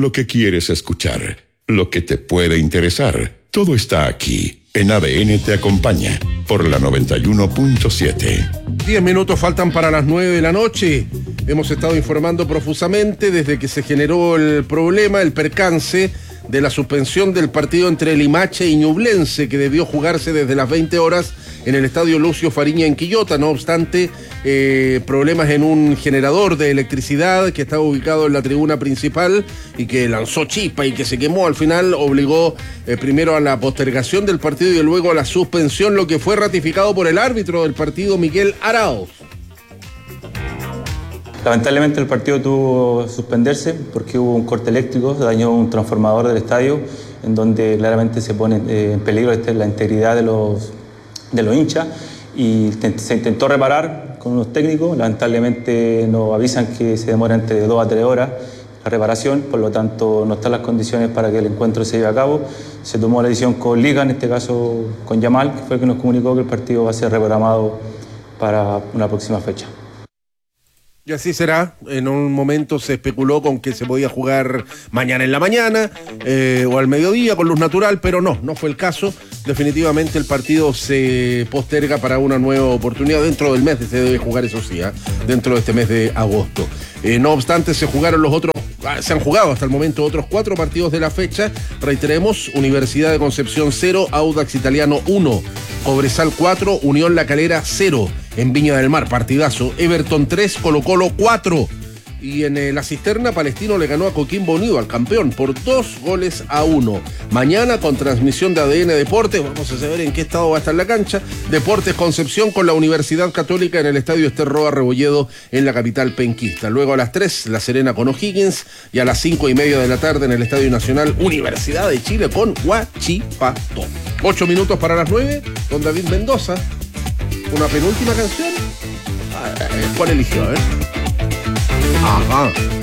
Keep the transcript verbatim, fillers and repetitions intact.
lo que quieres escuchar, lo que te puede interesar. Todo está aquí, en A D N Te Acompaña, por la noventa y uno punto siete. Diez minutos faltan para las nueve de la noche. Hemos estado informando profusamente desde que se generó el problema, el percance de la suspensión del partido entre Limache y Ñublense, que debió jugarse desde las veinte horas en el estadio Lucio Fariña en Quillota. No obstante, eh, problemas en un generador de electricidad que estaba ubicado en la tribuna principal y que lanzó chispa y que se quemó al final, obligó eh, primero a la postergación del partido y luego a la suspensión, lo que fue ratificado por el árbitro del partido, Miguel Arauz. Lamentablemente el partido tuvo que suspenderse porque hubo un corte eléctrico, se dañó un transformador del estadio, en donde claramente se pone en peligro la integridad de los, de los hinchas, y se intentó reparar con unos técnicos. Lamentablemente nos avisan que se demora entre dos a tres horas la reparación, por lo tanto no están las condiciones para que el encuentro se lleve a cabo. Se tomó la decisión con Liga, en este caso con Yamal, que fue el que nos comunicó que el partido va a ser reprogramado para una próxima fecha. Y así será. En un momento se especuló con que se podía jugar mañana en la mañana eh, o al mediodía con luz natural, pero no, no fue el caso. Definitivamente el partido se posterga para una nueva oportunidad dentro del mes, se debe jugar, eso sí, ¿eh? dentro de este mes de agosto. Eh, no obstante, se jugaron los otros, se han jugado hasta el momento otros cuatro partidos de la fecha. Reiteremos: Universidad de Concepción cero, Audax Italiano uno, Cobresal cuatro, Unión La Calera cero. En Viña del Mar, partidazo. Everton tres, Colo-Colo cuatro. Y en eh, la Cisterna, Palestino le ganó a Coquimbo Unido, al campeón, por dos goles a uno. Mañana, con transmisión de A D N Deportes, vamos a saber en qué estado va a estar la cancha. Deportes Concepción con la Universidad Católica en el estadio Ester Roa Rebolledo en la capital penquista. Luego a las tres, La Serena con O'Higgins. Y a las cinco y media de la tarde en el Estadio Nacional, Universidad de Chile con Huachipato. Ocho minutos para las nueve, con David Mendoza. Una penúltima canción. ¿Cuál eligió? A ver. Ajá.